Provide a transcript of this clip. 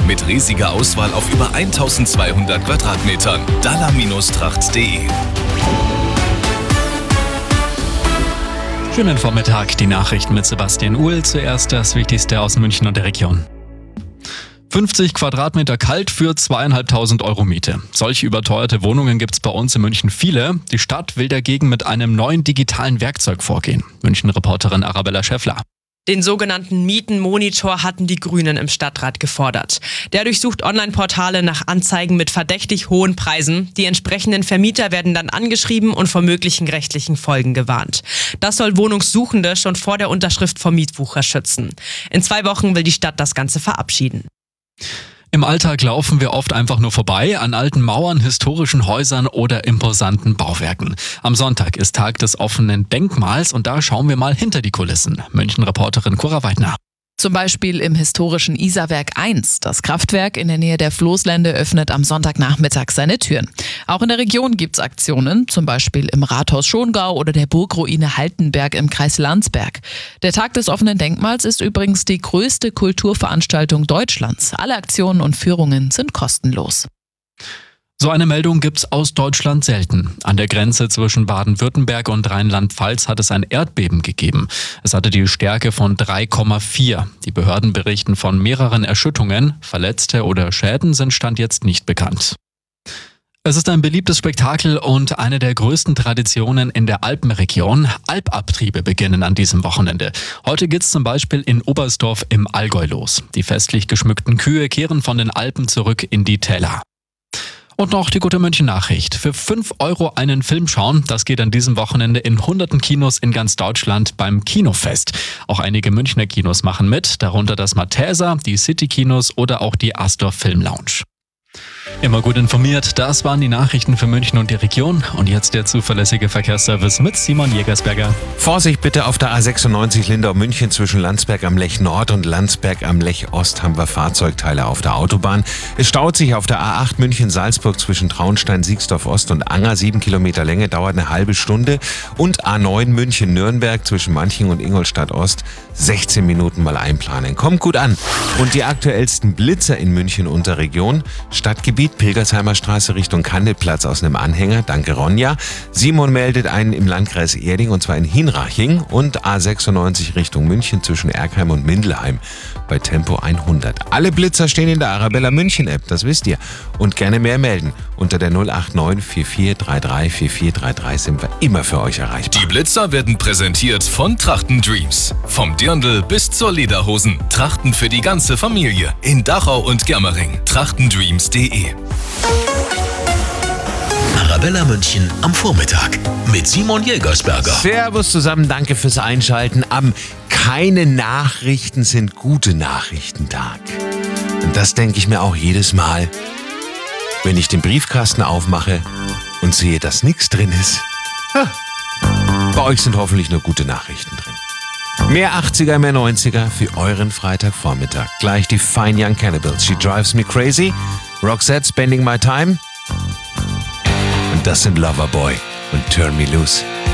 Mit riesiger Auswahl auf über 1200 Quadratmetern. Dalla-tracht.de. Schönen Vormittag, die Nachrichten mit Sebastian Uhl. Zuerst das Wichtigste aus München und der Region. 50 Quadratmeter kalt für 2.500 Euro Miete. Solche überteuerte Wohnungen gibt's bei uns in München viele. Die Stadt will dagegen mit einem neuen digitalen Werkzeug vorgehen. München-Reporterin Arabella Schäffler. Den sogenannten Mietenmonitor hatten die Grünen im Stadtrat gefordert. Der durchsucht Online-Portale nach Anzeigen mit verdächtig hohen Preisen. Die entsprechenden Vermieter werden dann angeschrieben und vor möglichen rechtlichen Folgen gewarnt. Das soll Wohnungssuchende schon vor der Unterschrift vor Mietwucher schützen. In 2 Wochen will die Stadt das Ganze verabschieden. Im Alltag laufen wir oft einfach nur vorbei an alten Mauern, historischen Häusern oder imposanten Bauwerken. Am Sonntag ist Tag des offenen Denkmals und da schauen wir mal hinter die Kulissen. München-Reporterin Cora Weidner. Zum Beispiel im historischen Isarwerk 1. Das Kraftwerk in der Nähe der Floßlände öffnet am Sonntagnachmittag seine Türen. Auch in der Region gibt's Aktionen, zum Beispiel im Rathaus Schongau oder der Burgruine Haltenberg im Kreis Landsberg. Der Tag des offenen Denkmals ist übrigens die größte Kulturveranstaltung Deutschlands. Alle Aktionen und Führungen sind kostenlos. So eine Meldung gibt's aus Deutschland selten. An der Grenze zwischen Baden-Württemberg und Rheinland-Pfalz hat es ein Erdbeben gegeben. Es hatte die Stärke von 3,4. Die Behörden berichten von mehreren Erschütterungen. Verletzte oder Schäden sind Stand jetzt nicht bekannt. Es ist ein beliebtes Spektakel und eine der größten Traditionen in der Alpenregion. Alpabtriebe beginnen an diesem Wochenende. Heute geht's zum Beispiel in Oberstdorf im Allgäu los. Die festlich geschmückten Kühe kehren von den Alpen zurück in die Täler. Und noch die gute München-Nachricht. Für 5 Euro einen Film schauen, das geht an diesem Wochenende in hunderten Kinos in ganz Deutschland beim Kinofest. Auch einige Münchner Kinos machen mit, darunter das Malteser, die City-Kinos oder auch die Astor Film Lounge. Immer gut informiert, das waren die Nachrichten für München und die Region. Und jetzt der zuverlässige Verkehrsservice mit Simon Jägersberger. Vorsicht bitte auf der A96 Lindau-München zwischen Landsberg am Lech Nord und Landsberg am Lech Ost haben wir Fahrzeugteile auf der Autobahn. Es staut sich auf der A8 München-Salzburg zwischen Traunstein, Siegsdorf Ost und Anger. 7 Kilometer Länge, dauert eine halbe Stunde. Und A9 München-Nürnberg zwischen Manching und Ingolstadt Ost. 16 Minuten mal einplanen. Kommt gut an. Und die aktuellsten Blitzer in München und der Region. Stadtgebiet Pilgersheimer Straße Richtung Kandelplatz aus einem Anhänger. Danke Ronja. Simon meldet einen im Landkreis Erding und zwar in Hinraching. Und A96 Richtung München zwischen Erkheim und Mindelheim bei Tempo 100. Alle Blitzer stehen in der Arabella München App, das wisst ihr. Und gerne mehr melden. Unter der 089 4433 4433 sind wir immer für euch erreichbar. Die Blitzer werden präsentiert von Trachten Dreams. Vom Dirndl bis zur Lederhosen. Trachten für die ganze Familie. In Dachau und Germering. trachtendreams.de. Arabella München am Vormittag mit Simon Jägersberger. Servus zusammen, danke fürs Einschalten am Keine Nachrichten sind gute Nachrichtentag. Und das denke ich mir auch jedes Mal, wenn ich den Briefkasten aufmache und sehe, dass nichts drin ist. Bei euch sind hoffentlich nur gute Nachrichten drin. Mehr 80er, mehr 90er für euren Freitagvormittag. Gleich die Fine Young Cannibals. She Drives Me Crazy. Roxette, Spending My Time. Und das sind Loverboy und Turn Me Loose.